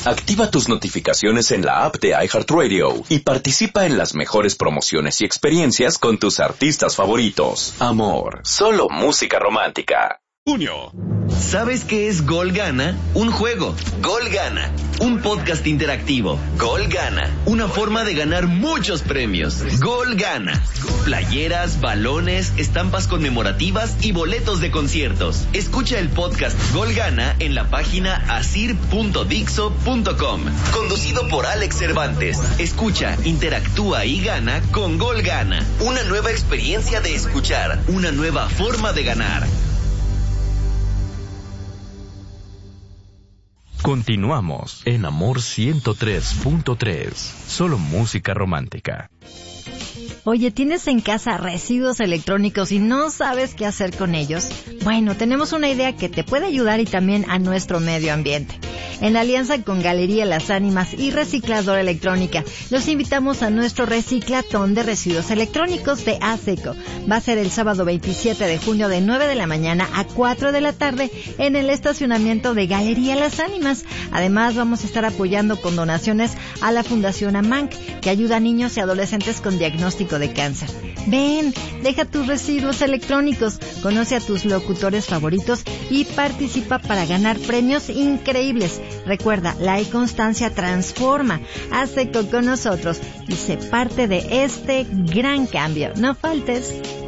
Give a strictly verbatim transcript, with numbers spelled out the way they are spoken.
Activa tus notificaciones en la app de iHeartRadio y participa en las mejores promociones y experiencias con tus artistas favoritos. Amor, solo música romántica. Junio. ¿Sabes qué es Gol Gana? Un juego. Gol Gana. Un podcast interactivo. Gol Gana. Una forma de ganar muchos premios. Gol Gana. Playeras, balones, estampas conmemorativas y boletos de conciertos. Escucha el podcast Gol Gana en la página asir punto dixo punto com. Conducido por Alex Cervantes. Escucha, interactúa y gana con Gol Gana. Una nueva experiencia de escuchar. Una nueva forma de ganar. Continuamos en Amor ciento tres punto tres. Solo música romántica. Oye, ¿tienes en casa residuos electrónicos y no sabes qué hacer con ellos? Bueno, tenemos una idea que te puede ayudar y también a nuestro medio ambiente. En alianza con Galería Las Ánimas y Recicladora Electrónica, los invitamos a nuestro reciclatón de residuos electrónicos de ASECO. Va a ser el sábado veintisiete de junio de nueve de la mañana a cuatro de la tarde en el estacionamiento de Galería Las Ánimas. Además, vamos a estar apoyando con donaciones a la Fundación AMANC, que ayuda a niños y adolescentes con diagnóstico de cáncer. Ven, deja tus residuos electrónicos, conoce a tus locutores favoritos y participa para ganar premios increíbles. Recuerda, la e-constancia transforma. Haz eco con nosotros y sé parte de este gran cambio. No faltes.